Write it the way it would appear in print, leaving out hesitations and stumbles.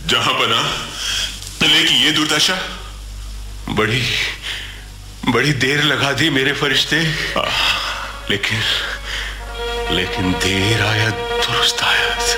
जहां बना तले की ये दुर्दशा। बड़ी बड़ी देर लगा दी मेरे फरिश्ते, लेकिन देर आया दुरुस्त आया।